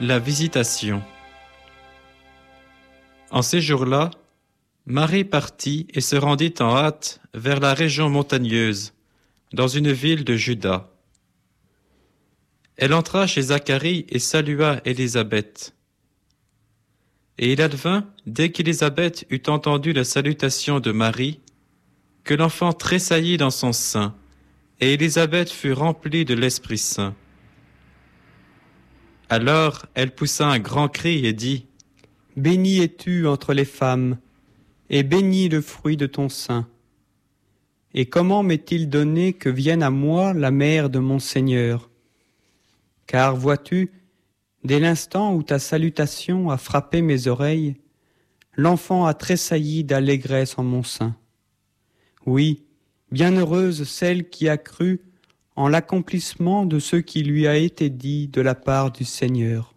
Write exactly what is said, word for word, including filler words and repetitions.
La Visitation. En ces jours-là, Marie partit et se rendit en hâte vers la région montagneuse, dans une ville de Juda. Elle entra chez Zacharie et salua Élisabeth. Et il advint, dès qu'Élisabeth eut entendu la salutation de Marie, que l'enfant tressaillit dans son sein, et Élisabeth fut remplie de l'Esprit Saint. Alors elle poussa un grand cri et dit : « Bénie es-tu entre les femmes, et béni le fruit de ton sein. Et comment m'est-il donné que vienne à moi la mère de mon Seigneur ? Car vois-tu, dès l'instant où ta salutation a frappé mes oreilles, l'enfant a tressailli d'allégresse en mon sein. Oui, bienheureuse celle qui a cru en l'accomplissement de ce qui lui a été dit de la part du Seigneur.